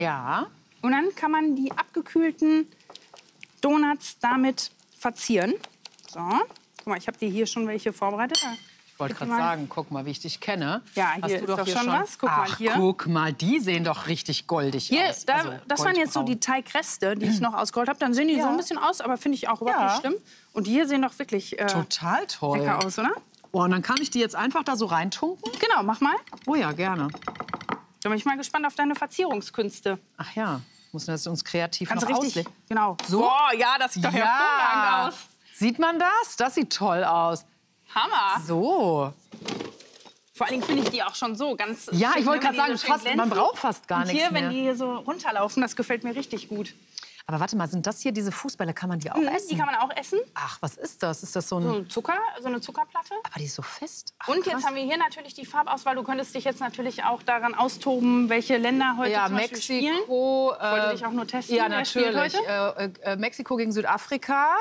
Ja. Und dann kann man die abgekühlten Donuts damit verzieren. So, guck mal, ich habe dir hier schon welche vorbereitet. Ich wollte gerade sagen, guck mal, wie ich dich kenne. Ja, hier ist doch schon was. Guck mal hier. Guck mal, die sehen doch richtig goldig hier, aus. das waren jetzt so die Teigreste, die ich noch ausgerollt habe. Dann sehen die so ein bisschen aus, aber finde ich auch überhaupt nicht schlimm. Und die hier sehen doch wirklich total toll lecker aus, oder? Oh, und dann kann ich die jetzt einfach da so reintunken? Genau, mach mal. Oh ja, gerne. Da bin ich mal gespannt auf deine Verzierungskünste. Ach ja, müssen wir das uns kreativ Kannst noch du richtig, auslegen. genau. So? Boah, ja, das sieht doch hervorragend aus. Sieht man das? Das sieht toll aus. Hammer. So. Vor allen Dingen finde ich die auch schon so ganz. Ja, schön, ich wollte wenn gerade die sagen, so schön man glänzen. braucht fast gar Und nichts hier, mehr. wenn die hier so runterlaufen, das gefällt mir richtig gut. Aber warte mal, sind das hier diese Fußbälle? Kann man die auch essen? Die kann man auch essen. Ach, was ist das? Ist das so ein... So Zucker, so eine Zuckerplatte. Aber die ist so fest. Ach, Und krass. jetzt haben wir hier natürlich die Farbauswahl. Du könntest dich jetzt natürlich auch daran austoben, welche Länder heute Ja, zum Beispiel spielen. Mexiko. Ich wollte dich auch nur testen. Ja, Wer spielt natürlich. heute? Mexiko gegen Südafrika.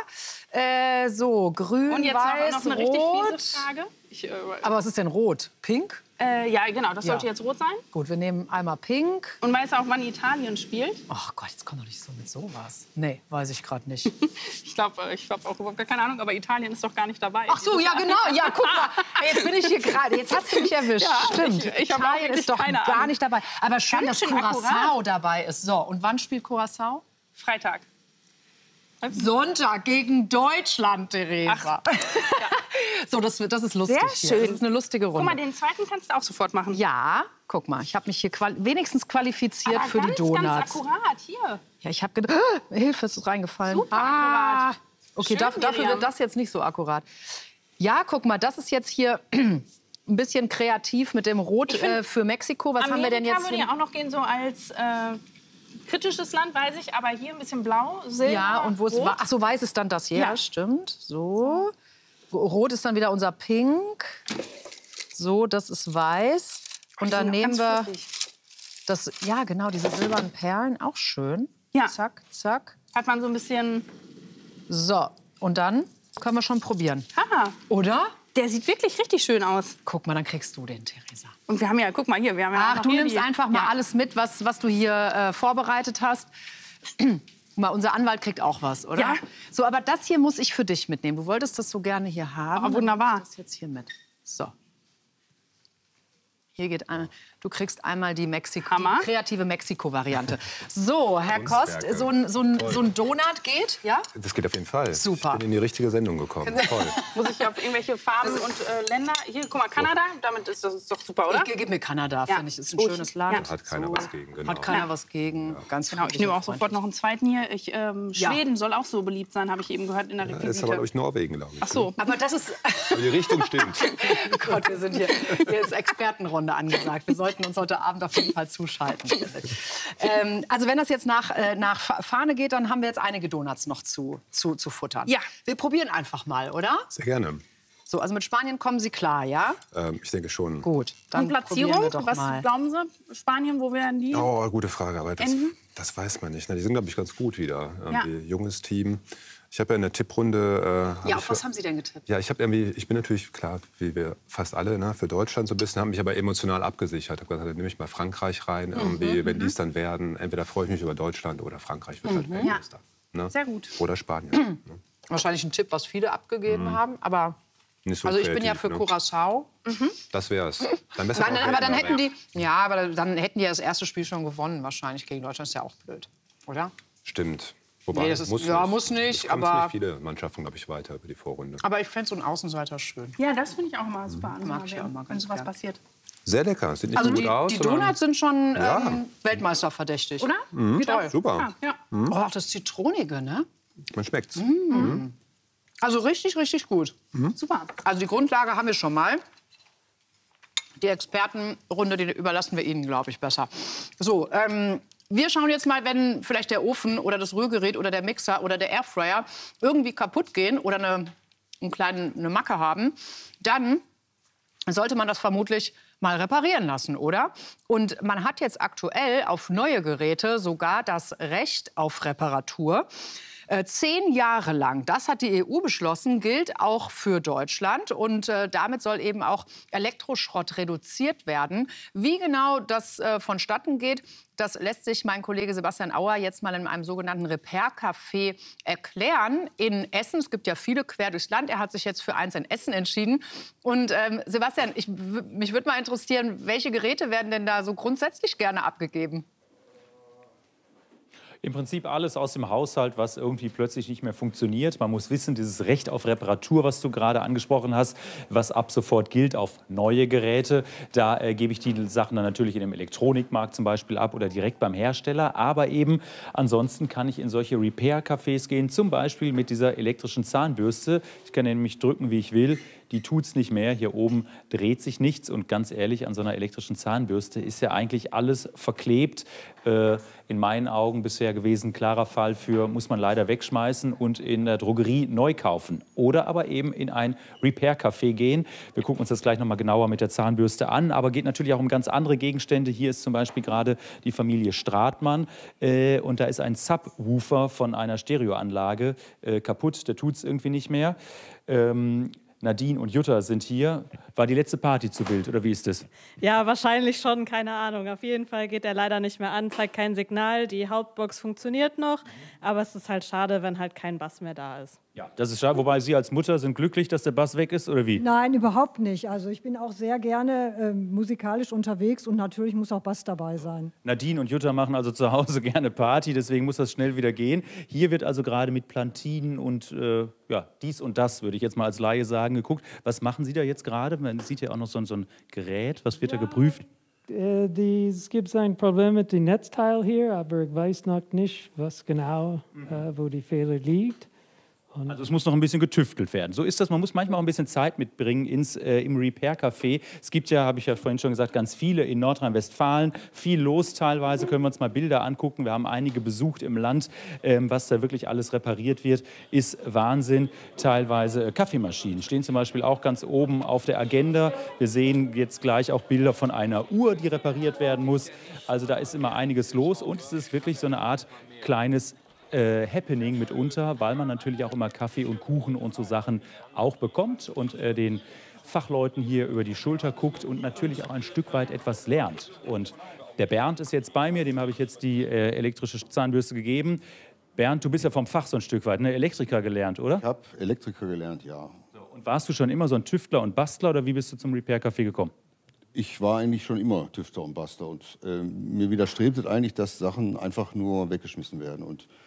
So, grün, Und jetzt weiß, noch eine richtig rot. fiese Frage. Aber was ist denn rot? Pink? Ja, genau, das sollte jetzt rot sein. Gut, wir nehmen einmal pink. Und weißt du auch, wann Italien spielt? Ach Gott, jetzt komm doch nicht so mit sowas. Nee, weiß ich gerade nicht. Ich glaube auch überhaupt gar keine Ahnung, aber Italien ist doch gar nicht dabei. Ach so, ja genau. Ja, guck mal. Jetzt bin ich hier gerade. Jetzt hast du mich erwischt. Ja, Stimmt. ich habe auch Italien wirklich ist doch keine gar Ahnung. nicht dabei. Aber schön, Ganz dass schön Curaçao akkurat. dabei ist. So, und wann spielt Curaçao? Freitag. Sonntag gegen Deutschland, Theresa. So, das ist lustig. Sehr hier. schön. Das ist eine lustige Runde. Guck mal, den zweiten kannst du auch sofort machen. Ja, guck mal, ich habe mich hier wenigstens qualifiziert aber für ganz, die Donuts. ganz akkurat, hier. Ja, ich habe gedacht, Hilfe, ist reingefallen. Super akkurat. Okay, Schön, dafür Miriam. wird das jetzt nicht so akkurat. Ja, guck mal, das ist jetzt hier ein bisschen kreativ mit dem Rot für Mexiko. Was haben wir denn jetzt würde ja auch noch gehen so als kritisches Land, weiß ich, aber hier ein bisschen blau, silber, Ja, und wo ist rot. ach so, weiß ist dann das hier, Ja. stimmt. So. Rot ist dann wieder unser Pink. So, das ist weiß. Und dann Die sind nehmen noch wir ganz fluffig. das, ja genau, diese silbernen Perlen, auch schön. Ja. Zack, zack. Hat man so ein bisschen... So, und dann können wir schon probieren. Haha, Oder? der sieht wirklich richtig schön aus. Guck mal, dann kriegst du den, Theresa. Und wir haben ja, guck mal hier, wir haben ja auch Ach, noch du hier nimmst die- einfach mal ja. alles mit, was du hier vorbereitet hast. Guck mal, unser Anwalt kriegt auch was, oder? Ja. So, aber das hier muss ich für dich mitnehmen. Du wolltest das so gerne hier haben. Aber wunderbar. Dann nehme ich das jetzt hier mit. So. Hier geht du kriegst einmal die Hammer. kreative Mexiko-Variante. So, Herr Kost, Kunstwerke. so ein Donut geht, ja? Das geht auf jeden Fall. Super. Ich bin in die richtige Sendung gekommen. Toll. Muss ich auf irgendwelche Farben und Länder... Hier, guck mal, Kanada, damit ist das doch super, oder? Gib mir Kanada, Ja. finde ich. Ist ein Gut. schönes Land. Ja. Hat keiner was gegen, genau. Hat keiner was gegen. Ganz Genau, ich freundlich nehme und auch sofort freundlich. noch einen zweiten hier. Schweden soll auch so beliebt sein, habe ich eben gehört in der Das ist Requisite. aber, glaube ich, Norwegen, glaube ich. Ach so. Aber das ist... Aber die Richtung stimmt. Oh Gott, wir sind hier ist Expertenrunde angesagt. Wir sollten uns heute Abend auf jeden Fall zuschalten. Also wenn das jetzt nach Fahne geht, dann haben wir jetzt einige Donuts noch zu futtern. Ja. Wir probieren einfach mal, oder? Sehr gerne. So, also mit Spanien kommen Sie klar, ja? Ich denke schon. Gut, dann Und Platzierung, probieren wir doch was mal. glauben Sie? Spanien, wo werden die? Oh, gute Frage, aber Enden? das weiß man nicht. Na, die sind, glaube ich, ganz gut wieder. Ja. Junges Team. Ich habe ja in der Tipprunde... Ja, auf was haben Sie denn getippt? Ja, ich bin natürlich, klar, wie wir fast alle, ne, für Deutschland so ein bisschen, habe mich aber emotional abgesichert. Ich habe gesagt, dann nehme ich mal Frankreich rein, irgendwie, wenn die es dann werden. Entweder freue ich mich über Deutschland oder Frankreich wird halt Weltmeister. Ne? Sehr gut. Oder Spanien. Ne? Wahrscheinlich ein Tipp, was viele abgegeben haben, aber... Nicht so Also ich bin ja kreativ, für ne? Curaçao. Das wär's. Dann besser Nein, auch aber dann Weltmeister. hätten die... Ja, aber dann hätten die ja das erste Spiel schon gewonnen wahrscheinlich gegen Deutschland. Ist ja auch blöd, oder? Stimmt. Wobei, Nee, das ist- ja, muss nicht, Es kommen aber- nicht viele Mannschaften, glaube ich, weiter über die Vorrunde. Aber ich fände so einen Außenseiter schön. Ja, das finde ich auch immer super Mag ich auch wenn mal ganz sowas gern. passiert. Sehr lecker. Sieht nicht Also so gut aus. die sondern- Donuts sind schon Ja. Weltmeisterverdächtig. Oder? Toll. Super. Ja. Oh, das Zitronige, ne? Man schmeckt's. Also richtig, richtig gut. Super. Also die Grundlage haben wir schon mal. Die Expertenrunde, die überlassen wir Ihnen, glaube ich, besser. So, wir schauen jetzt mal, wenn vielleicht der Ofen oder das Rührgerät oder der Mixer oder der Airfryer irgendwie kaputt gehen oder eine Macke haben, dann sollte man das vermutlich mal reparieren lassen, oder? Und man hat jetzt aktuell auf neue Geräte sogar das Recht auf Reparatur. 10 Jahre lang, das hat die EU beschlossen, gilt auch für Deutschland. Und damit soll eben auch Elektroschrott reduziert werden. Wie genau das vonstatten geht, das lässt sich mein Kollege Sebastian Auer jetzt mal in einem sogenannten Repair-Café erklären in Essen. Es gibt ja viele quer durchs Land. Er hat sich jetzt für eins in Essen entschieden. Und Sebastian, mich würde mal interessieren, welche Geräte werden denn da so grundsätzlich gerne abgegeben? Im Prinzip alles aus dem Haushalt, was irgendwie plötzlich nicht mehr funktioniert. Man muss wissen, dieses Recht auf Reparatur, was du gerade angesprochen hast, was ab sofort gilt auf neue Geräte. Da gebe ich die Sachen dann natürlich in dem Elektronikmarkt zum Beispiel ab oder direkt beim Hersteller. Aber eben ansonsten kann ich in solche Repair-Cafés gehen, zum Beispiel mit dieser elektrischen Zahnbürste. Ich kann nämlich drücken, wie ich will. Die tut's nicht mehr. Hier oben dreht sich nichts. Und ganz ehrlich, an so einer elektrischen Zahnbürste ist ja eigentlich alles verklebt. In meinen Augen bisher gewesen klarer Fall für, muss man leider wegschmeißen und in der Drogerie neu kaufen. Oder aber eben in ein Repair-Café gehen. Wir gucken uns das gleich noch mal genauer mit der Zahnbürste an. Aber geht natürlich auch um ganz andere Gegenstände. Hier ist zum Beispiel gerade die Familie Stratmann. Und da ist ein Subwoofer von einer Stereoanlage kaputt. Der tut's irgendwie nicht mehr. Nadine und Jutta sind hier. War die letzte Party zu wild, oder wie ist das? Ja, wahrscheinlich schon, keine Ahnung. Auf jeden Fall geht er leider nicht mehr an, zeigt kein Signal. Die Hauptbox funktioniert noch, aber es ist halt schade, wenn halt kein Bass mehr da ist. Ja, das ist schade. Wobei Sie als Mutter sind glücklich, dass der Bass weg ist, oder wie? Nein, überhaupt nicht. Also ich bin auch sehr gerne musikalisch unterwegs und natürlich muss auch Bass dabei sein. Nadine und Jutta machen also zu Hause gerne Party, deswegen muss das schnell wieder gehen. Hier wird also gerade mit Plantinen und ja, dies und das, würde ich jetzt mal als Laie sagen, geguckt. Was machen Sie da jetzt gerade? Man sieht ja auch noch so ein Gerät. Was wird da geprüft? Es gibt ein Problem mit dem Netzteil hier, aber ich weiß noch nicht, was genau, wo die Fehler liegt. Also es muss noch ein bisschen getüftelt werden. So ist das. Man muss manchmal auch ein bisschen Zeit mitbringen im Repair-Café. Es gibt ja, habe ich ja vorhin schon gesagt, ganz viele in Nordrhein-Westfalen. Viel los teilweise. Können wir uns mal Bilder angucken. Wir haben einige besucht im Land. Was da wirklich alles repariert wird, ist Wahnsinn. Teilweise Kaffeemaschinen stehen zum Beispiel auch ganz oben auf der Agenda. Wir sehen jetzt gleich auch Bilder von einer Uhr, die repariert werden muss. Also da ist immer einiges los. Und es ist wirklich so eine Art kleines Happening mitunter, weil man natürlich auch immer Kaffee und Kuchen und so Sachen auch bekommt und den Fachleuten hier über die Schulter guckt und natürlich auch ein Stück weit etwas lernt. Und der Bernd ist jetzt bei mir, dem habe ich jetzt die elektrische Zahnbürste gegeben. Bernd, du bist ja vom Fach so ein Stück weit, ne? Elektriker gelernt, oder? Ich habe Elektriker gelernt, ja. So, und warst du schon immer so ein Tüftler und Bastler oder wie bist du zum Repair-Café gekommen? Ich war eigentlich schon immer Tüftler und Bastler und mir widerstrebt es eigentlich, dass Sachen einfach nur weggeschmissen werden.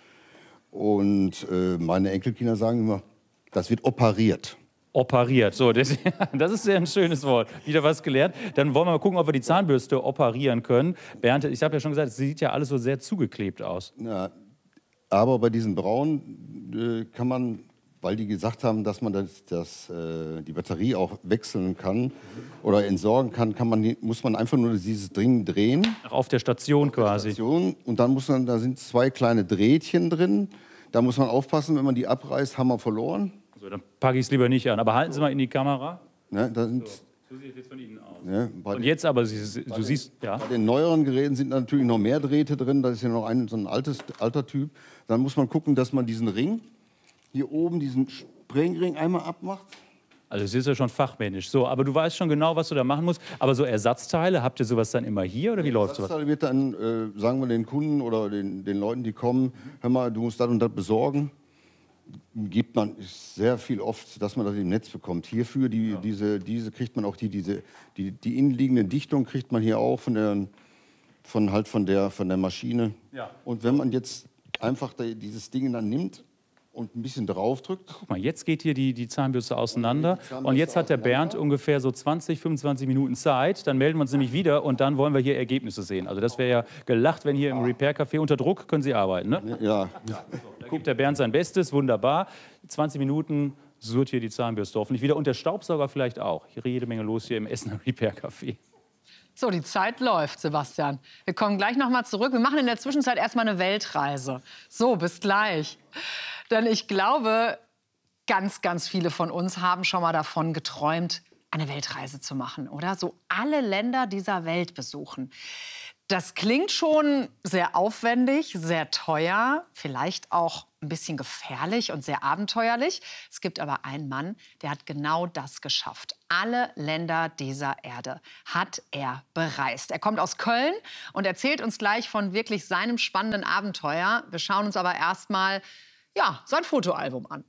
Und meine Enkelkinder sagen immer, das wird operiert. Operiert, so, das ist sehr ein schönes Wort. Wieder was gelernt. Dann wollen wir mal gucken, ob wir die Zahnbürste operieren können. Bernd, ich habe ja schon gesagt, es sieht ja alles so sehr zugeklebt aus. Ja, aber bei diesen Braunen kann man, weil die gesagt haben, dass man die Batterie auch wechseln kann oder entsorgen kann, muss man einfach nur dieses Ding drehen. Auf der Station quasi. Und dann da sind 2 kleine Drähtchen drin. Da muss man aufpassen, wenn man die abreißt, haben wir verloren. So, dann packe ich es lieber nicht an. Aber halten Sie mal in die Kamera. Ja, da sind, so sieht es jetzt von Ihnen aus. Ja, und jetzt aber, du siehst, ja. Bei den neueren Geräten sind natürlich noch mehr Drähte drin. Das ist ja noch so ein alter Typ. Dann muss man gucken, dass man diesen Ring, hier oben diesen Sprengring einmal abmacht. Also das ist ja schon fachmännisch. So, aber du weißt schon genau, was du da machen musst. Aber so Ersatzteile, habt ihr sowas dann immer hier oder wie läuft sowas? Ersatzteile wird dann, sagen wir den Kunden oder den Leuten, die kommen, hör mal, du musst das und das besorgen. Gibt man sehr viel oft, dass man das im Netz bekommt. Hierfür, diese kriegt man auch, die innenliegende Dichtung kriegt man hier auch von der Maschine. Ja. Und wenn man jetzt einfach dieses Ding dann nimmt und ein bisschen draufdrückt. Guck mal, jetzt geht hier die Zahnbürste auseinander. Und jetzt hat der Bernd ungefähr so 20, 25 Minuten Zeit. Dann melden wir uns nämlich wieder und dann wollen wir hier Ergebnisse sehen. Also das wäre ja gelacht, wenn hier im Repair-Café unter Druck können Sie arbeiten, ne? Ja. Da gibt der Bernd sein Bestes, wunderbar. 20 Minuten surrt hier die Zahnbürste hoffentlich wieder. Und der Staubsauger vielleicht auch. Hier jede Menge los hier im Essener Repair-Café. So, die Zeit läuft, Sebastian. Wir kommen gleich noch mal zurück. Wir machen in der Zwischenzeit erstmal eine Weltreise. So, bis gleich. Denn ich glaube, ganz, ganz viele von uns haben schon mal davon geträumt, eine Weltreise zu machen, oder? So alle Länder dieser Welt besuchen. Das klingt schon sehr aufwendig, sehr teuer, vielleicht auch ein bisschen gefährlich und sehr abenteuerlich. Es gibt aber einen Mann, der hat genau das geschafft. Alle Länder dieser Erde hat er bereist. Er kommt aus Köln und erzählt uns gleich von wirklich seinem spannenden Abenteuer. Wir schauen uns aber erstmal sein Fotoalbum an.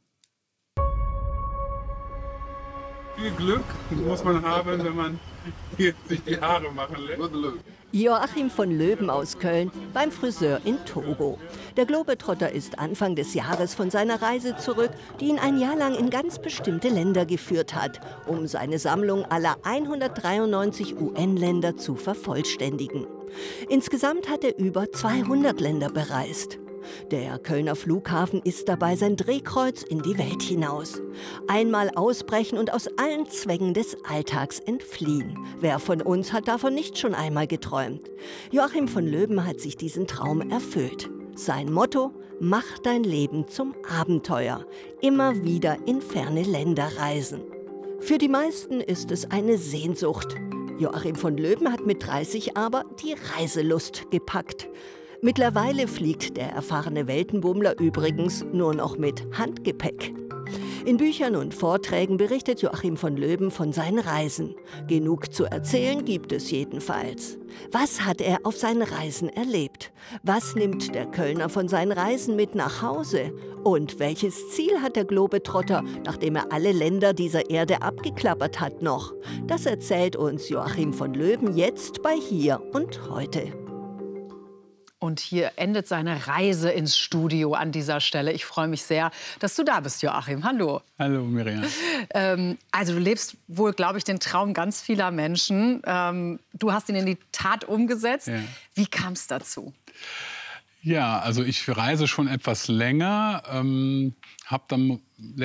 Viel Glück muss man haben, wenn man hier sich die Haare machen lässt. Joachim von Löben aus Köln beim Friseur in Togo. Der Globetrotter ist Anfang des Jahres von seiner Reise zurück, die ihn ein Jahr lang in ganz bestimmte Länder geführt hat, um seine Sammlung aller 193 UN-Länder zu vervollständigen. Insgesamt hat er über 200 Länder bereist. Der Kölner Flughafen ist dabei sein Drehkreuz in die Welt hinaus. Einmal ausbrechen und aus allen Zwängen des Alltags entfliehen. Wer von uns hat davon nicht schon einmal geträumt? Joachim von Löben hat sich diesen Traum erfüllt. Sein Motto: Mach dein Leben zum Abenteuer. Immer wieder in ferne Länder reisen. Für die meisten ist es eine Sehnsucht. Joachim von Löben hat mit 30 aber die Reiselust gepackt. Mittlerweile fliegt der erfahrene Weltenbummler übrigens nur noch mit Handgepäck. In Büchern und Vorträgen berichtet Joachim von Löben von seinen Reisen. Genug zu erzählen gibt es jedenfalls. Was hat er auf seinen Reisen erlebt? Was nimmt der Kölner von seinen Reisen mit nach Hause? Und welches Ziel hat der Globetrotter, nachdem er alle Länder dieser Erde abgeklappert hat, noch? Das erzählt uns Joachim von Löben jetzt bei Hier und Heute. Und hier endet seine Reise ins Studio an dieser Stelle. Ich freue mich sehr, dass du da bist, Joachim. Hallo. Hallo, Miriam. Also du lebst wohl, glaube ich, den Traum ganz vieler Menschen. Du hast ihn in die Tat umgesetzt. Ja. Wie kam es dazu? Ja, also ich reise schon etwas länger. Habe dann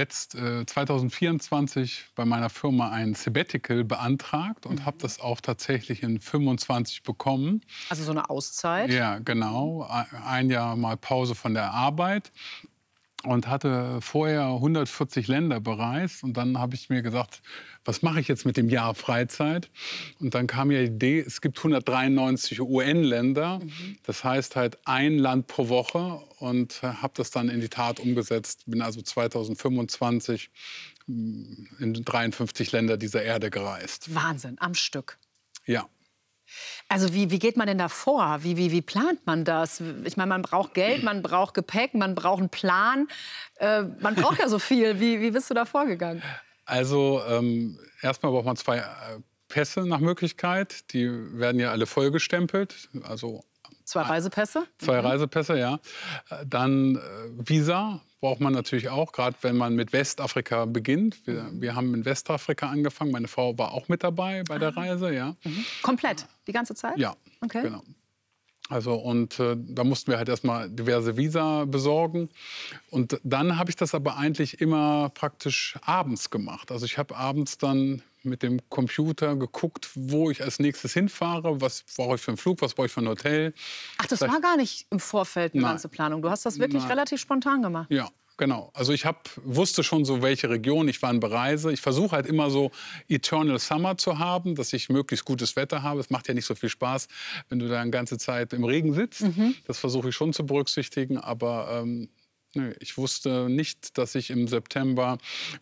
2024 bei meiner Firma ein Sabbatical beantragt und habe das auch tatsächlich in 25 bekommen. Also so eine Auszeit? Ja, genau. Ein Jahr mal Pause von der Arbeit. Und hatte vorher 140 Länder bereist. Und dann habe ich mir gesagt, was mache ich jetzt mit dem Jahr Freizeit? Und dann kam mir die Idee, es gibt 193 UN-Länder. Das heißt halt ein Land pro Woche. Und habe das dann in die Tat umgesetzt. Bin also 2025 in 53 Länder dieser Erde gereist. Wahnsinn, am Stück. Ja. Also wie geht man denn da vor? Wie plant man das? Ich meine, man braucht Geld, man braucht Gepäck, man braucht einen Plan. Man braucht ja so viel. Wie bist du da vorgegangen? Also erstmal braucht man 2 Pässe nach Möglichkeit. Die werden ja alle vollgestempelt. Also 2 Reisepässe? 2 Reisepässe, ja. Dann Visa braucht man natürlich auch, gerade wenn man mit Westafrika beginnt. Wir haben in Westafrika angefangen. Meine Frau war auch mit dabei bei der Reise, ja. Komplett, die ganze Zeit? Ja, okay. Genau. Also und da mussten wir halt erstmal diverse Visa besorgen. Und dann habe ich das aber eigentlich immer praktisch abends gemacht. Also ich habe abends dann mit dem Computer geguckt, wo ich als nächstes hinfahre, was brauche ich für einen Flug, was brauche ich für ein Hotel. Ach, das war gar nicht im Vorfeld eine ganze Planung. Du hast das wirklich relativ spontan gemacht. Ja. Genau. Also ich wusste schon so, welche Region ich wann bereise. Ich versuche halt immer so Eternal Summer zu haben, dass ich möglichst gutes Wetter habe. Es macht ja nicht so viel Spaß, wenn du da eine ganze Zeit im Regen sitzt. Das versuche ich schon zu berücksichtigen. Aber ich wusste nicht, dass ich im September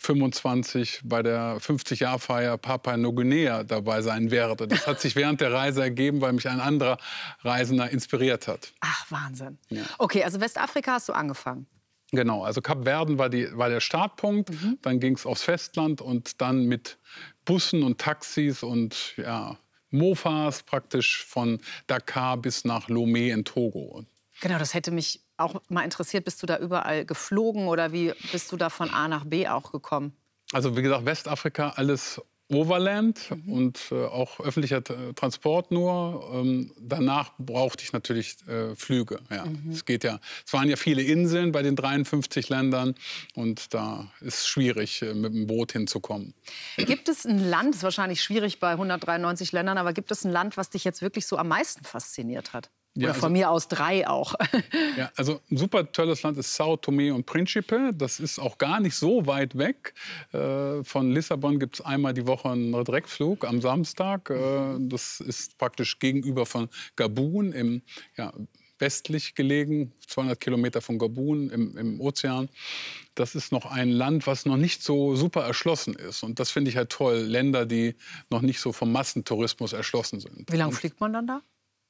25 bei der 50-Jahr-Feier Papua-Neuguinea dabei sein werde. Das hat sich während der Reise ergeben, weil mich ein anderer Reisender inspiriert hat. Ach, Wahnsinn. Ja. Okay, also Westafrika hast du angefangen. Genau, also Kapverden war der Startpunkt, dann ging es aufs Festland und dann mit Bussen und Taxis und Mofas praktisch von Dakar bis nach Lomé in Togo. Genau, das hätte mich auch mal interessiert. Bist du da überall geflogen oder wie bist du da von A nach B auch gekommen? Also wie gesagt, Westafrika alles Overland und auch öffentlicher Transport nur. Danach brauchte ich natürlich Flüge. Ja. Es waren ja viele Inseln bei den 53 Ländern und da ist es schwierig, mit dem Boot hinzukommen. Gibt es ein Land, das ist wahrscheinlich schwierig bei 193 Ländern, aber gibt es ein Land, was dich jetzt wirklich so am meisten fasziniert hat? Oder von mir aus 3 auch. Ja, also ein super tolles Land ist São Tomé und Príncipe. Das ist auch gar nicht so weit weg. Von Lissabon gibt es einmal die Woche einen Direktflug am Samstag. Das ist praktisch gegenüber von Gabun im westlich gelegen, 200 Kilometer von Gabun im Ozean. Das ist noch ein Land, was noch nicht so super erschlossen ist. Und das finde ich halt toll. Länder, die noch nicht so vom Massentourismus erschlossen sind. Wie lange fliegt man dann da?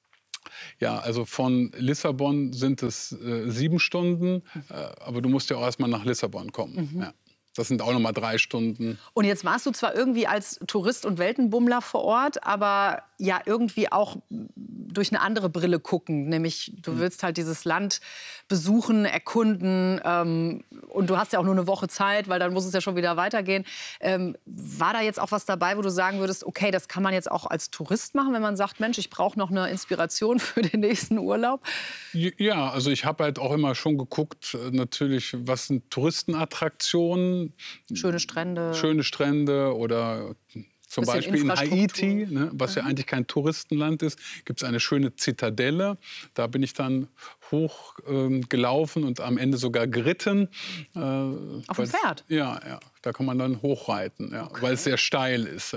Ja, also von Lissabon sind es 7 Stunden. Aber du musst ja auch erstmal nach Lissabon kommen. Ja. Das sind auch noch mal 3 Stunden. Und jetzt warst du zwar irgendwie als Tourist und Weltenbummler vor Ort, aber ja irgendwie auch durch eine andere Brille gucken. Nämlich, du willst halt dieses Land besuchen, erkunden. Und du hast ja auch nur eine Woche Zeit, weil dann muss es ja schon wieder weitergehen. War da jetzt auch was dabei, wo du sagen würdest, okay, das kann man jetzt auch als Tourist machen, wenn man sagt, Mensch, ich brauche noch eine Inspiration für den nächsten Urlaub? Ja, also ich habe halt auch immer schon geguckt, natürlich, was sind Touristenattraktionen. Schöne Strände. Schöne Strände oder zum Beispiel in Haiti, ne, was ja eigentlich kein Touristenland ist, gibt es eine schöne Zitadelle. Da bin ich dann hoch gelaufen und am Ende sogar geritten. Auf dem Pferd? Ja, da kann man dann hochreiten, weil es sehr steil ist.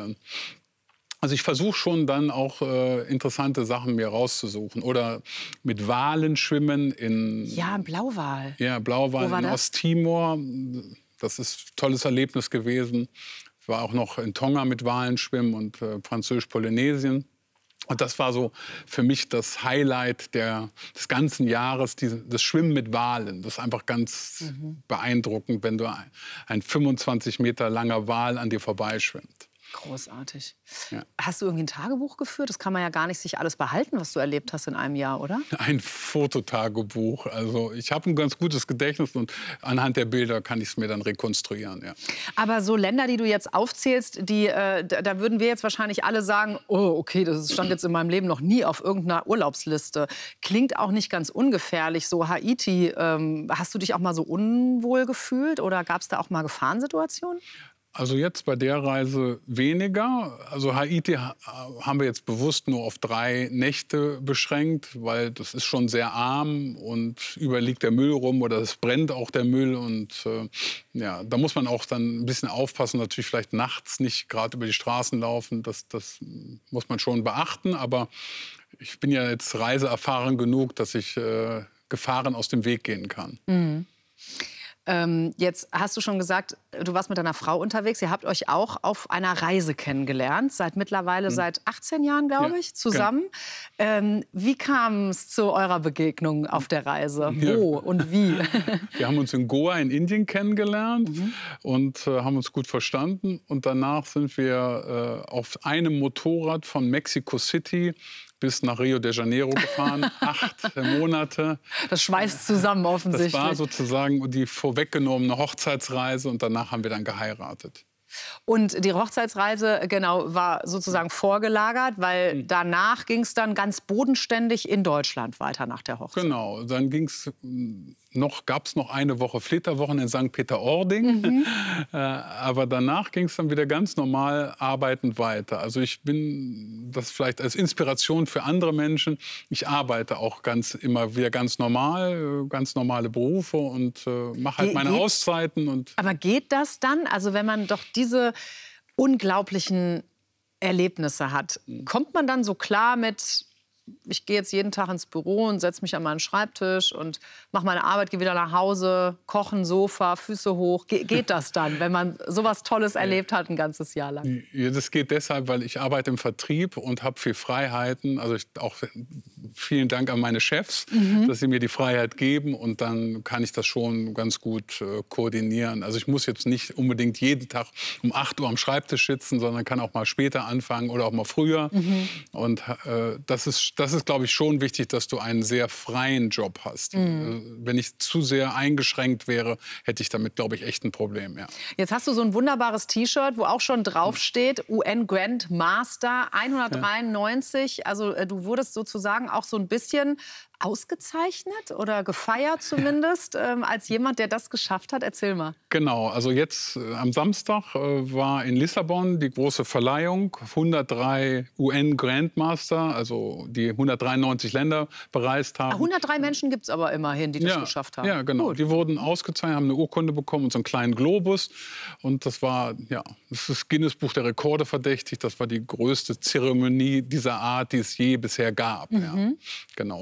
Also ich versuche schon dann auch interessante Sachen mir rauszusuchen. Oder mit Walen schwimmen in... Ja, Blauwal. Ja, Blauwal in Osttimor. Das ist ein tolles Erlebnis gewesen. Ich war auch noch in Tonga mit Walen schwimmen und Französisch-Polynesien. Und das war so für mich das Highlight des ganzen Jahres, das Schwimmen mit Walen. Das ist einfach ganz beeindruckend, wenn du ein 25 Meter langer Wal an dir vorbeischwimmt. Großartig. Ja. Hast du irgendwie ein Tagebuch geführt? Das kann man ja gar nicht sich alles behalten, was du erlebt hast in einem Jahr, oder? Ein Fototagebuch. Also ich habe ein ganz gutes Gedächtnis und anhand der Bilder kann ich es mir dann rekonstruieren. Ja. Aber so Länder, die du jetzt aufzählst, da würden wir jetzt wahrscheinlich alle sagen, oh, okay, das stand jetzt in meinem Leben noch nie auf irgendeiner Urlaubsliste. Klingt auch nicht ganz ungefährlich. So Haiti, hast du dich auch mal so unwohl gefühlt oder gab es da auch mal Gefahrensituationen? Also jetzt bei der Reise weniger. Also Haiti haben wir jetzt bewusst nur auf 3 Nächte beschränkt, weil das ist schon sehr arm und überall liegt der Müll rum oder es brennt auch der Müll. Und ja, da muss man auch dann ein bisschen aufpassen, natürlich vielleicht nachts nicht gerade über die Straßen laufen. Das muss man schon beachten. Aber ich bin ja jetzt reiseerfahren genug, dass ich Gefahren aus dem Weg gehen kann. Mhm. Jetzt hast du schon gesagt, du warst mit deiner Frau unterwegs. Ihr habt euch auch auf einer Reise kennengelernt. Mittlerweile seit 18 Jahren, glaube ich, zusammen. Genau. Wie kam es zu eurer Begegnung auf der Reise? Wo und wie? Wir haben uns in Goa in Indien kennengelernt und haben uns gut verstanden. Und danach sind wir auf einem Motorrad von Mexico City bis nach Rio de Janeiro gefahren, 8 Monate. Das schweißt zusammen offensichtlich. Das war sozusagen die vorweggenommene Hochzeitsreise und danach haben wir dann geheiratet. Und die Hochzeitsreise, genau, war sozusagen vorgelagert, weil danach ging es dann ganz bodenständig in Deutschland weiter nach der Hochzeit. Genau, dann gab es noch eine Woche Flitterwochen in St. Peter-Ording. Aber danach ging es dann wieder ganz normal arbeitend weiter. Also ich bin das vielleicht als Inspiration für andere Menschen. Ich arbeite auch immer wieder ganz normal, ganz normale Berufe und mache halt meine Auszeiten. Aber geht das dann? Also wenn man doch diese unglaublichen Erlebnisse hat, kommt man dann so klar mit, ich gehe jetzt jeden Tag ins Büro und setze mich an meinen Schreibtisch und mache meine Arbeit, gehe wieder nach Hause, kochen, Sofa, Füße hoch. Geht das dann, wenn man sowas Tolles erlebt hat ein ganzes Jahr lang? Ja, das geht deshalb, weil ich arbeite im Vertrieb und habe viel Freiheiten. Also auch vielen Dank an meine Chefs, dass sie mir die Freiheit geben und dann kann ich das schon ganz gut koordinieren. Also ich muss jetzt nicht unbedingt jeden Tag um 8 Uhr am Schreibtisch sitzen, sondern kann auch mal später anfangen oder auch mal früher. Und das ist, glaube ich, schon wichtig, dass du einen sehr freien Job hast. Wenn ich zu sehr eingeschränkt wäre, hätte ich damit, glaube ich, echt ein Problem. Ja. Jetzt hast du so ein wunderbares T-Shirt, wo auch schon draufsteht, UN Grand Master 193. Ja. Also du wurdest sozusagen auch so ein bisschen ausgezeichnet oder gefeiert zumindest als jemand, der das geschafft hat? Erzähl mal. Genau, also jetzt am Samstag war in Lissabon die große Verleihung. 103 UN-Grandmaster, also die 193 Länder bereist haben. 103 Menschen gibt es aber immerhin, die das geschafft haben. Ja, genau. Gut. Die wurden ausgezeichnet, haben eine Urkunde bekommen und so einen kleinen Globus. Und das war, das ist Guinness-Buch der Rekorde verdächtig. Das war die größte Zeremonie dieser Art, die es je bisher gab. Ja. Genau. Und da waren aber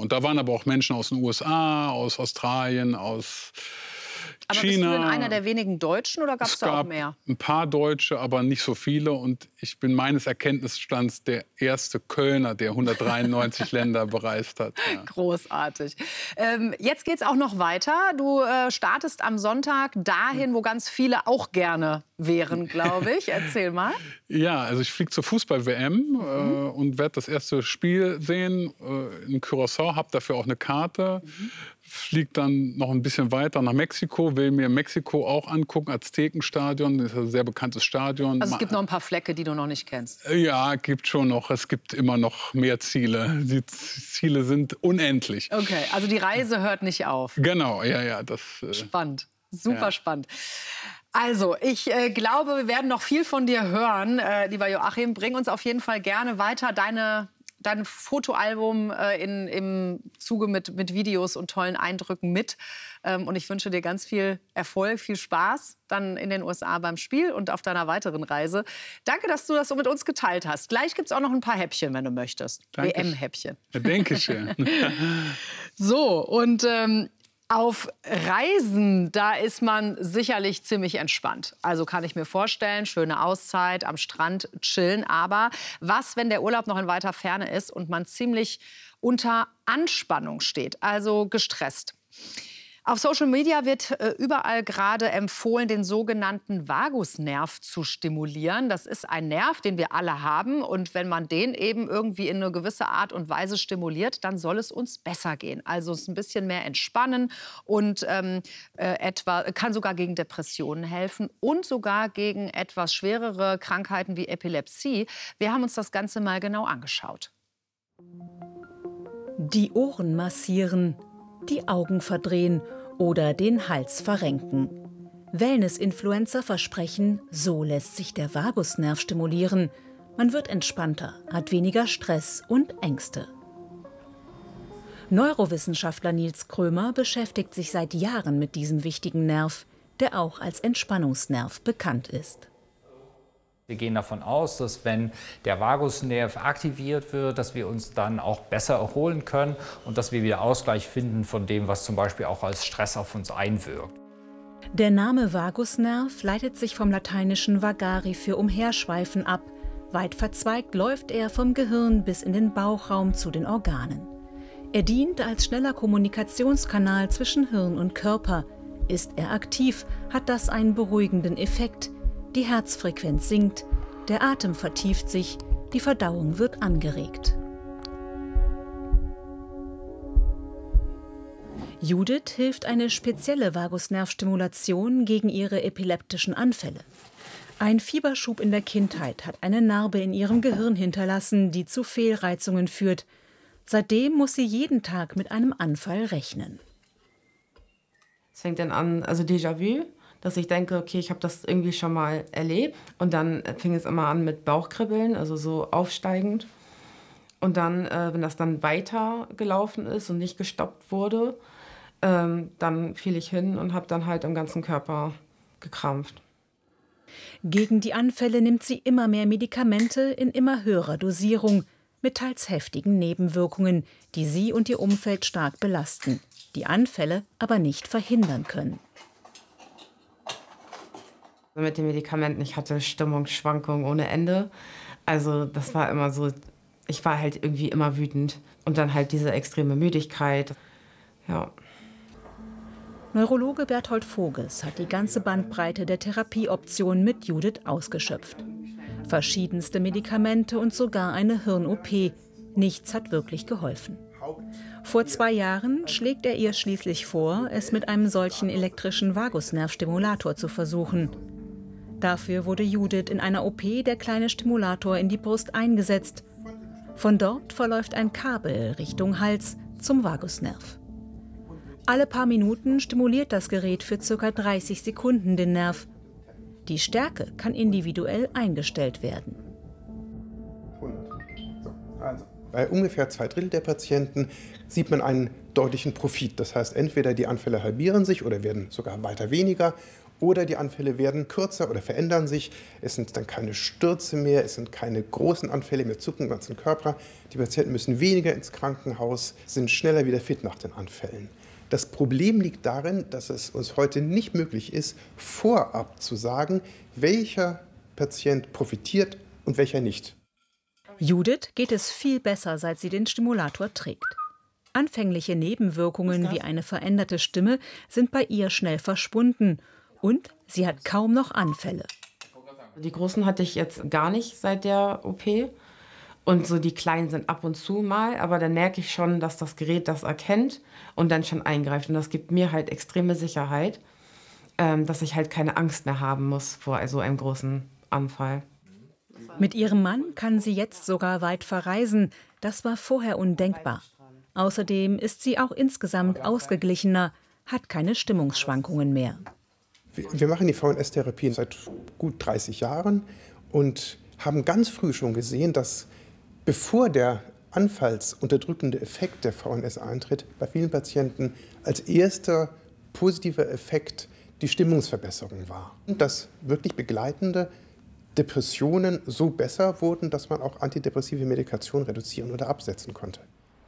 aber auch Menschen aus den USA, aus Australien, aus Aber China. bist du denn einer der wenigen Deutschen oder gab es da auch mehr? Ein paar Deutsche, aber nicht so viele. Und ich bin meines Erkenntnisstands der erste Kölner, der 193 Länder bereist hat. Ja. Großartig. Jetzt geht es auch noch weiter. Du startest am Sonntag dahin, wo ganz viele auch gerne wären, glaube ich. Erzähl mal. Ja, also ich fliege zur Fußball-WM und werde das erste Spiel sehen in Curaçao. Habe dafür auch eine Karte. Fliege dann noch ein bisschen weiter nach Mexiko, will mir Mexiko auch angucken, Aztekenstadion, das ist ein sehr bekanntes Stadion. Also es gibt noch ein paar Flecke, die du noch nicht kennst. Ja, gibt schon noch. Es gibt immer noch mehr Ziele. Die Ziele sind unendlich. Okay, also die Reise hört nicht auf. Genau, ja. Spannend, super spannend. Also, ich glaube, wir werden noch viel von dir hören, lieber Joachim. Bring uns auf jeden Fall gerne weiter dein Fotoalbum im Zuge mit Videos und tollen Eindrücken mit. Und ich wünsche dir ganz viel Erfolg, viel Spaß dann in den USA beim Spiel und auf deiner weiteren Reise. Danke, dass du das so mit uns geteilt hast. Gleich gibt es auch noch ein paar Häppchen, wenn du möchtest. WM-Häppchen. Ja, denke schön. So, und auf Reisen, da ist man sicherlich ziemlich entspannt. Also kann ich mir vorstellen, schöne Auszeit, am Strand chillen. Aber was, wenn der Urlaub noch in weiter Ferne ist und man ziemlich unter Anspannung steht, also gestresst? Auf Social Media wird überall gerade empfohlen, den sogenannten Vagusnerv zu stimulieren. Das ist ein Nerv, den wir alle haben. Und wenn man den eben irgendwie in eine gewisse Art und Weise stimuliert, dann soll es uns besser gehen. Also es ein bisschen mehr entspannen und kann sogar gegen Depressionen helfen und sogar gegen etwas schwerere Krankheiten wie Epilepsie. Wir haben uns das Ganze mal genau angeschaut. Die Ohren massieren, die Augen verdrehen oder den Hals verrenken. Wellness-Influencer versprechen, so lässt sich der Vagusnerv stimulieren. Man wird entspannter, hat weniger Stress und Ängste. Neurowissenschaftler Nils Krömer beschäftigt sich seit Jahren mit diesem wichtigen Nerv, der auch als Entspannungsnerv bekannt ist. Wir gehen davon aus, dass wenn der Vagusnerv aktiviert wird, dass wir uns dann auch besser erholen können und dass wir wieder Ausgleich finden von dem, was zum Beispiel auch als Stress auf uns einwirkt. Der Name Vagusnerv leitet sich vom lateinischen vagare für umherschweifen ab. Weit verzweigt läuft er vom Gehirn bis in den Bauchraum zu den Organen. Er dient als schneller Kommunikationskanal zwischen Hirn und Körper. Ist er aktiv, hat das einen beruhigenden Effekt. Die Herzfrequenz sinkt, der Atem vertieft sich, die Verdauung wird angeregt. Judith hilft eine spezielle Vagusnervstimulation gegen ihre epileptischen Anfälle. Ein Fieberschub in der Kindheit hat eine Narbe in ihrem Gehirn hinterlassen, die zu Fehlreizungen führt. Seitdem muss sie jeden Tag mit einem Anfall rechnen. Es fängt dann an, also Déjà-vu, dass ich denke, okay, ich habe das irgendwie schon mal erlebt. Und dann fing es immer an mit Bauchkribbeln, also so aufsteigend. Und dann, wenn das dann weiter gelaufen ist und nicht gestoppt wurde, dann fiel ich hin und habe dann halt am ganzen Körper gekrampft. Gegen die Anfälle nimmt sie immer mehr Medikamente in immer höherer Dosierung, mit teils heftigen Nebenwirkungen, die sie und ihr Umfeld stark belasten, die Anfälle aber nicht verhindern können. Mit den Medikamenten, ich hatte Stimmungsschwankungen ohne Ende. Also das war immer so, ich war halt irgendwie immer wütend. Und dann halt diese extreme Müdigkeit. Ja. Neurologe Berthold Voges hat die ganze Bandbreite der Therapieoptionen mit Judith ausgeschöpft. Verschiedenste Medikamente und sogar eine Hirn-OP. Nichts hat wirklich geholfen. Vor 2 Jahren schlägt er ihr schließlich vor, es mit einem solchen elektrischen Vagusnervstimulator zu versuchen. Dafür wurde Judith in einer OP der kleine Stimulator in die Brust eingesetzt. Von dort verläuft ein Kabel Richtung Hals zum Vagusnerv. Alle paar Minuten stimuliert das Gerät für ca. 30 Sekunden den Nerv. Die Stärke kann individuell eingestellt werden. Bei ungefähr 2/3 der Patienten sieht man einen deutlichen Profit. Das heißt, entweder die Anfälle halbieren sich oder werden sogar weiter weniger oder die Anfälle werden kürzer oder verändern sich. Es sind dann keine Stürze mehr, es sind keine großen Anfälle mehr, zucken im ganzen Körper. Die Patienten müssen weniger ins Krankenhaus, sind schneller wieder fit nach den Anfällen. Das Problem liegt darin, dass es uns heute nicht möglich ist, vorab zu sagen, welcher Patient profitiert und welcher nicht. Judith geht es viel besser, seit sie den Stimulator trägt. Anfängliche Nebenwirkungen wie eine veränderte Stimme sind bei ihr schnell verschwunden und sie hat kaum noch Anfälle. Die großen hatte ich jetzt gar nicht seit der OP und so die kleinen sind ab und zu mal, aber dann merke ich schon, dass das Gerät das erkennt und dann schon eingreift und das gibt mir halt extreme Sicherheit, dass ich halt keine Angst mehr haben muss vor so einem großen Anfall. Mit ihrem Mann kann sie jetzt sogar weit verreisen. Das war vorher undenkbar. Außerdem ist sie auch insgesamt ausgeglichener, hat keine Stimmungsschwankungen mehr. Wir machen die VNS-Therapie seit gut 30 Jahren und haben ganz früh schon gesehen, dass bevor der anfallsunterdrückende Effekt der VNS eintritt, bei vielen Patienten als erster positiver Effekt die Stimmungsverbesserung war. Und dass wirklich begleitende Depressionen so besser wurden, dass man auch antidepressive Medikation reduzieren oder absetzen konnte.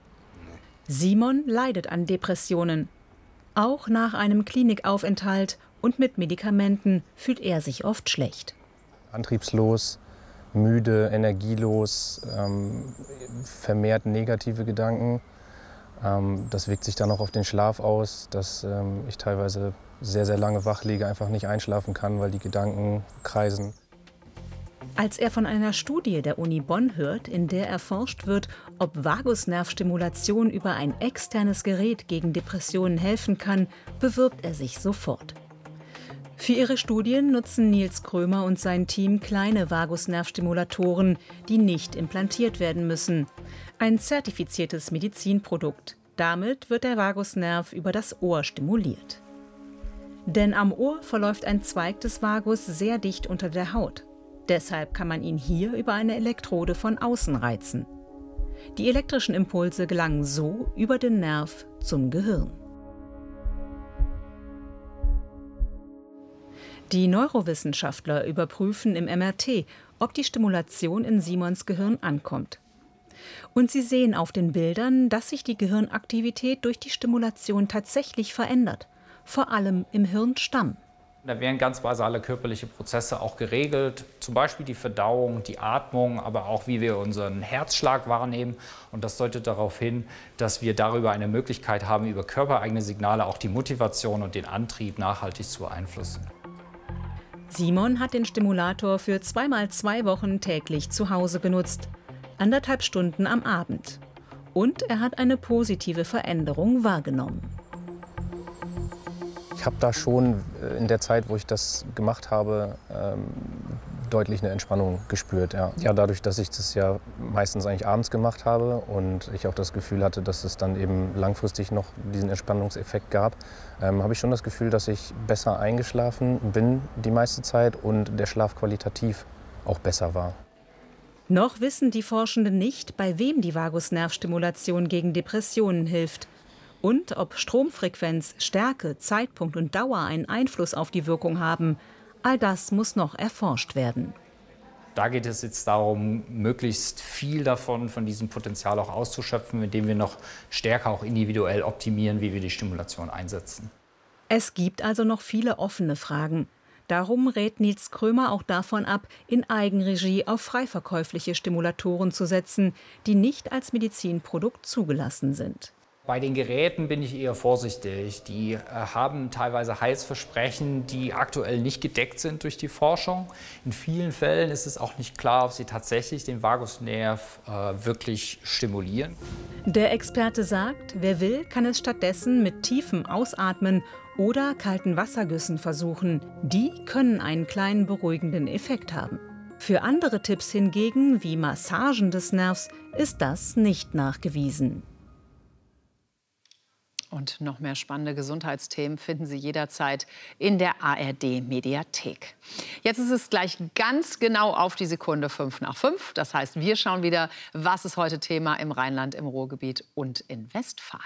Simon leidet an Depressionen. Auch nach einem Klinikaufenthalt und mit Medikamenten fühlt er sich oft schlecht. Antriebslos, müde, energielos, vermehrt negative Gedanken. Das wirkt sich dann auch auf den Schlaf aus, dass ich teilweise sehr, sehr lange wach liege, einfach nicht einschlafen kann, weil die Gedanken kreisen. Als er von einer Studie der Uni Bonn hört, in der erforscht wird, ob Vagusnervstimulation über ein externes Gerät gegen Depressionen helfen kann, bewirbt er sich sofort. Für ihre Studien nutzen Nils Krömer und sein Team kleine Vagusnervstimulatoren, die nicht implantiert werden müssen. Ein zertifiziertes Medizinprodukt. Damit wird der Vagusnerv über das Ohr stimuliert. Denn am Ohr verläuft ein Zweig des Vagus sehr dicht unter der Haut. Deshalb kann man ihn hier über eine Elektrode von außen reizen. Die elektrischen Impulse gelangen so über den Nerv zum Gehirn. Die Neurowissenschaftler überprüfen im MRT, ob die Stimulation in Simons Gehirn ankommt. Und sie sehen auf den Bildern, dass sich die Gehirnaktivität durch die Stimulation tatsächlich verändert, vor allem im Hirnstamm. Da werden ganz basale körperliche Prozesse auch geregelt, zum Beispiel die Verdauung, die Atmung, aber auch wie wir unseren Herzschlag wahrnehmen. Und das deutet darauf hin, dass wir darüber eine Möglichkeit haben, über körpereigene Signale auch die Motivation und den Antrieb nachhaltig zu beeinflussen. Simon hat den Stimulator für 2x2 Wochen täglich zu Hause genutzt, 1,5 Stunden am Abend. Und er hat eine positive Veränderung wahrgenommen. Ich habe da schon in der Zeit, wo ich das gemacht habe, deutlich eine Entspannung gespürt. Ja, dadurch, dass ich das ja meistens eigentlich abends gemacht habe und ich auch das Gefühl hatte, dass es dann eben langfristig noch diesen Entspannungseffekt gab, habe ich schon das Gefühl, dass ich besser eingeschlafen bin die meiste Zeit und der Schlaf qualitativ auch besser war. Noch wissen die Forschenden nicht, bei wem die Vagusnervstimulation gegen Depressionen hilft. Und ob Stromfrequenz, Stärke, Zeitpunkt und Dauer einen Einfluss auf die Wirkung haben, all das muss noch erforscht werden. Da geht es jetzt darum, möglichst viel davon, von diesem Potenzial auch auszuschöpfen, indem wir noch stärker auch individuell optimieren, wie wir die Stimulation einsetzen. Es gibt also noch viele offene Fragen. Darum rät Nils Krömer auch davon ab, in Eigenregie auf freiverkäufliche Stimulatoren zu setzen, die nicht als Medizinprodukt zugelassen sind. Bei den Geräten bin ich eher vorsichtig. Die haben teilweise Heilsversprechen, die aktuell nicht gedeckt sind durch die Forschung. In vielen Fällen ist es auch nicht klar, ob sie tatsächlich den Vagusnerv wirklich stimulieren. Der Experte sagt, wer will, kann es stattdessen mit tiefem Ausatmen oder kalten Wassergüssen versuchen. Die können einen kleinen beruhigenden Effekt haben. Für andere Tipps hingegen, wie Massagen des Nervs, ist das nicht nachgewiesen. Und noch mehr spannende Gesundheitsthemen finden Sie jederzeit in der ARD-Mediathek. Jetzt ist es gleich ganz genau auf die Sekunde 5:05. Das heißt, wir schauen wieder, was ist heute Thema im Rheinland, im Ruhrgebiet und in Westfalen.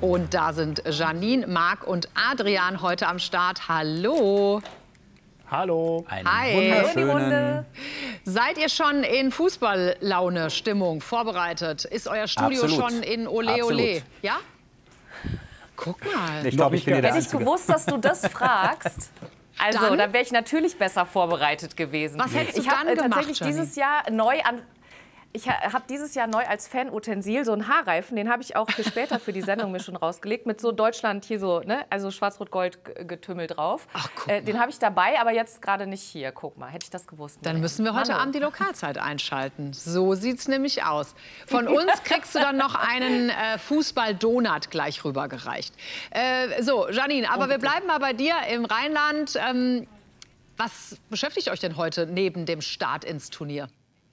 Und da sind Janine, Marc und Adrian heute am Start. Hallo. Hallo. Hi. Wunderschönen. Seid ihr schon in Fußballlaune, Stimmung, vorbereitet? Ist euer Studio Absolut. schon in Ole Ole? Ja? Guck mal. Ich glaube, ich bin Hätte ich gewusst, dass du das fragst, also dann wäre ich natürlich besser vorbereitet gewesen. Was hättest du ich habe dann gemacht, tatsächlich dieses Jahr Ich habe dieses Jahr neu als Fanutensil so einen Haarreifen, den habe ich auch für später für die Sendung mir schon rausgelegt, mit so Deutschland hier so, ne, also Schwarz-Rot-Gold-Getümmel drauf. Ach, den habe ich dabei, aber jetzt gerade nicht hier. Guck mal, hätte ich das gewusst. Dann müssen wir heute Abend die Lokalzeit einschalten. So sieht's nämlich aus. Von uns kriegst du dann noch einen Fußball-Donut gleich rübergereicht. So, Janine, aber wir bleiben mal bei dir im Rheinland. Was beschäftigt euch denn heute neben dem Start ins Turnier?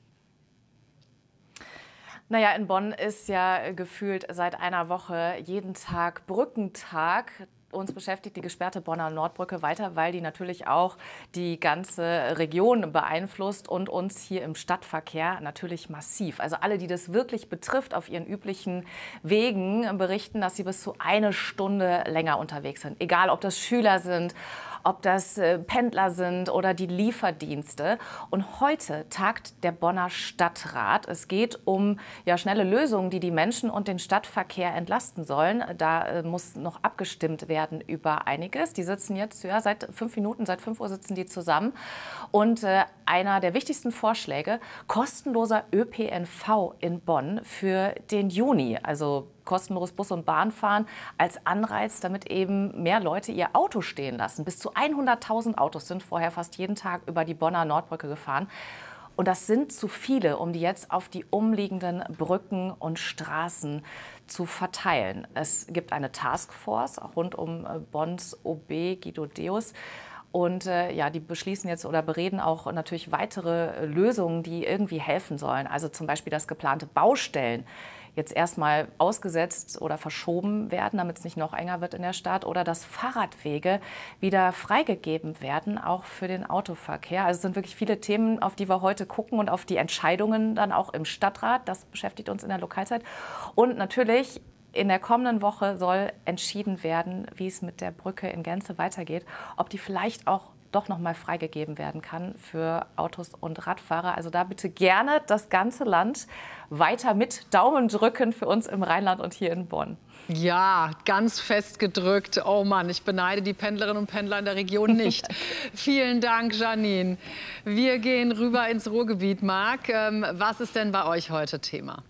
Naja, in Bonn ist ja gefühlt seit einer Woche jeden Tag Brückentag. Uns beschäftigt die gesperrte Bonner Nordbrücke weiter, weil die natürlich auch die ganze Region beeinflusst und uns hier im Stadtverkehr natürlich massiv. Also alle, die das wirklich betrifft, auf ihren üblichen Wegen berichten, dass sie bis zu 1 Stunde länger unterwegs sind. Egal, ob das Schüler sind, ob das Pendler sind oder die Lieferdienste. Und heute tagt der Bonner Stadtrat. Es geht um schnelle Lösungen, die die Menschen und den Stadtverkehr entlasten sollen. Da muss noch abgestimmt werden über einiges. Die sitzen jetzt seit 5 Minuten, seit 5 Uhr sitzen die zusammen. Und einer der wichtigsten Vorschläge, kostenloser ÖPNV in Bonn für den Juni. Also kostenloses Bus- und Bahnfahren als Anreiz, damit eben mehr Leute ihr Auto stehen lassen. Bis zu 100.000 Autos sind vorher fast jeden Tag über die Bonner Nordbrücke gefahren. Und das sind zu viele, um die jetzt auf die umliegenden Brücken und Straßen zu verteilen. Es gibt eine Taskforce rund um Bonns OB Guido Deus. Und die beschließen jetzt oder bereden auch natürlich weitere Lösungen, die irgendwie helfen sollen. Also zum Beispiel, dass geplante Baustellen jetzt erstmal ausgesetzt oder verschoben werden, damit es nicht noch enger wird in der Stadt, oder dass Fahrradwege wieder freigegeben werden, auch für den Autoverkehr. Also es sind wirklich viele Themen, auf die wir heute gucken und auf die Entscheidungen dann auch im Stadtrat. Das beschäftigt uns in der Lokalzeit. Und natürlich in der kommenden Woche soll entschieden werden, wie es mit der Brücke in Gänze weitergeht, ob die vielleicht auch doch noch mal freigegeben werden kann für Autos und Radfahrer. Also da bitte gerne das ganze Land weiter mit Daumen drücken für uns im Rheinland und hier in Bonn. Ja, ganz fest gedrückt. Oh Mann, ich beneide die Pendlerinnen und Pendler in der Region nicht. Vielen Dank, Janine. Wir gehen rüber ins Ruhrgebiet. Marc, was ist denn bei euch heute Thema?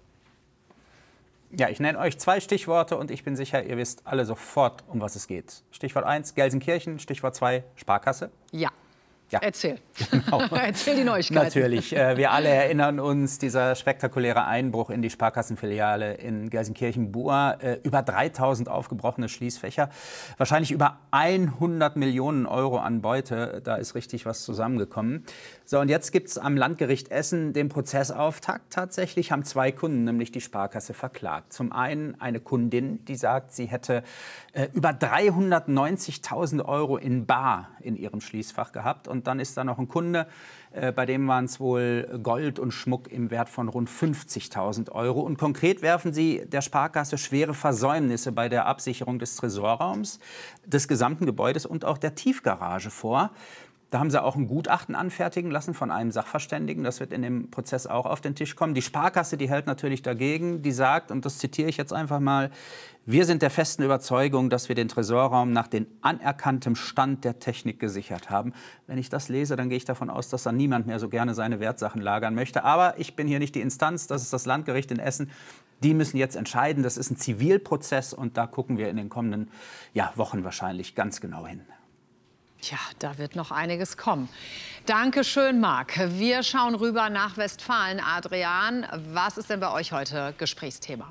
Ja, ich nenne euch 2 Stichworte und ich bin sicher, ihr wisst alle sofort, um was es geht. Stichwort 1, Gelsenkirchen. Stichwort 2, Sparkasse. Ja. Ja. Erzähl. Genau. Erzähl die Neuigkeiten. Natürlich. Wir alle erinnern uns, dieser spektakuläre Einbruch in die Sparkassenfiliale in Gelsenkirchen-Buhr. Über 3.000 aufgebrochene Schließfächer. Wahrscheinlich über 100 Millionen Euro an Beute. Da ist richtig was zusammengekommen. So, und jetzt gibt es am Landgericht Essen den Prozessauftakt. Tatsächlich haben 2 Kunden nämlich die Sparkasse verklagt. Zum einen eine Kundin, die sagt, sie hätte über 390.000 Euro in bar in ihrem Schließfach gehabt. Und dann ist da noch ein Kunde, bei dem waren es wohl Gold und Schmuck im Wert von rund 50.000 Euro. Und konkret werfen sie der Sparkasse schwere Versäumnisse bei der Absicherung des Tresorraums, des gesamten Gebäudes und auch der Tiefgarage vor. Da haben sie auch ein Gutachten anfertigen lassen von einem Sachverständigen. Das wird in dem Prozess auch auf den Tisch kommen. Die Sparkasse, die hält natürlich dagegen. Die sagt, und das zitiere ich jetzt einfach mal, wir sind der festen Überzeugung, dass wir den Tresorraum nach dem anerkanntem Stand der Technik gesichert haben. Wenn ich das lese, dann gehe ich davon aus, dass da niemand mehr so gerne seine Wertsachen lagern möchte. Aber ich bin hier nicht die Instanz, das ist das Landgericht in Essen. Die müssen jetzt entscheiden. Das ist ein Zivilprozess und da gucken wir in den kommenden Wochen wahrscheinlich ganz genau hin. Tja, da wird noch einiges kommen. Danke schön, Marc. Wir schauen rüber nach Westfalen. Adrian, was ist denn bei euch heute Gesprächsthema?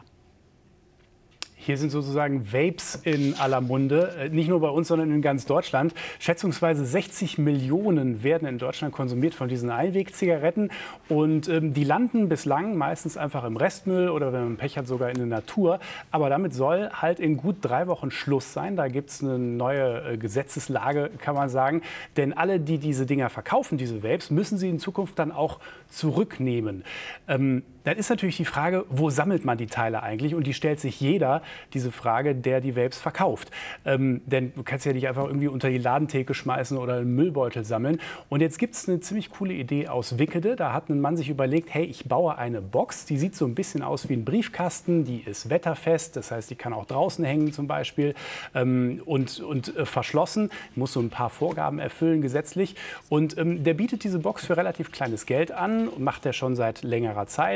Hier sind sozusagen Vapes in aller Munde, nicht nur bei uns, sondern in ganz Deutschland. Schätzungsweise 60 Millionen werden in Deutschland konsumiert von diesen Einwegzigaretten. Und die landen bislang meistens einfach im Restmüll oder wenn man Pech hat, sogar in der Natur. Aber damit soll halt in gut 3 Wochen Schluss sein. Da gibt es eine neue Gesetzeslage, kann man sagen. Denn alle, die diese Dinger verkaufen, diese Vapes, müssen sie in Zukunft dann auch zurücknehmen. Dann ist natürlich die Frage, wo sammelt man die Teile eigentlich? Und die stellt sich jeder. diese Frage, der die Vapes verkauft. Denn du kannst ja nicht einfach irgendwie unter die Ladentheke schmeißen oder einen Müllbeutel sammeln. Und jetzt gibt es eine ziemlich coole Idee aus Wickede. Da hat ein Mann sich überlegt, hey, ich baue eine Box, die sieht so ein bisschen aus wie ein Briefkasten, die ist wetterfest, das heißt, die kann auch draußen hängen zum Beispiel und verschlossen, muss so ein paar Vorgaben erfüllen gesetzlich. Und der bietet diese Box für relativ kleines Geld an, macht er schon seit längerer Zeit.